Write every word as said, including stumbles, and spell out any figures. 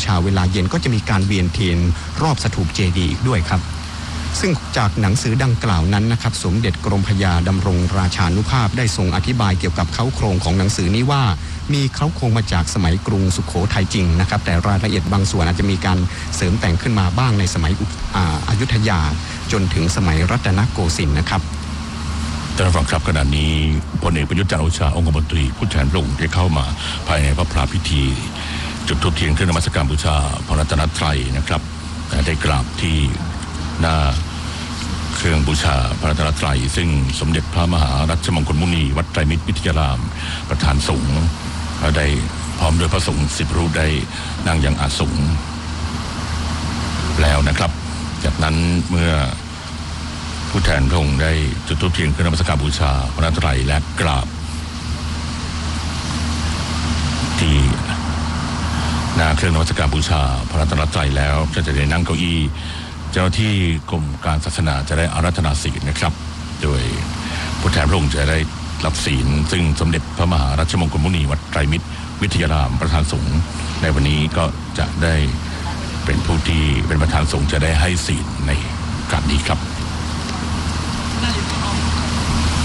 ชาเวลาเย็นก็จะมีการเวียนเทียนรอบสถูปเจดีย์อีกด้วยครับซึ่งจากหนังสือดังกล่าวนั้นนะครับสมเด็จกรมพระยาดำรงราชานุภาพได้ทรงอธิบายเกี่ยวกับเค้าโครงของหนังสือนี้ว่ามีเค้าโครงมาจากสมัยกรุงสุโขทัยจริงนะครับแต่รายละเอียดบางส่วนอาจจะมีการเสริมแต่งขึ้นมาบ้างในสมัยอยุธยาจนถึงสมัยรัตนโกสินทร์นะครับท่านผู้ฟังครับขณะนี้พลเอกประยุทธ์จันทร์โอชาองคมนตรีผู้แทนพระองค์ได้เข้ามาภายในพระพราพิธีจุดธูปเทียนเครื่องนมัสการบูชาพระรัตนตรัยนะครับได้กราบที่หน้าเครื่องบูชาพระรัตนตรัยซึ่งสมเด็จพระมหารัชมงคลมุนีวัดไตรมิตรวิทยารามประธานสงฆ์ได้พร้อมด้วยพระสงฆ์สิบรูปได้นั่งยังอาสงฆ์แล้วนะครับจากนั้นเมื่อผู้แทนพระองค์ได้จุดธูปเทียนเครื่องนมัสการบูชาพระรัตนตรัยและกราบที่หน้าเครื่องนมัสการบูชาพระรัตนตรัยแล้วก็จะได้นั่งเก้าอี้เจ้าหน้าที่กรมการศาสนาจะได้อาราธนาศีลนะครับโดยผู้แทนพระองค์จะได้รับศีลซึ่งสมเด็จพระมหารัชมงคลมุนีวัดไตรมิตรวิทยารามประธานสงฆ์ในวันนี้ก็จะได้เป็นผู้ที่เป็นประธานสงฆ์จะได้ให้ศีลในการนี้ครับ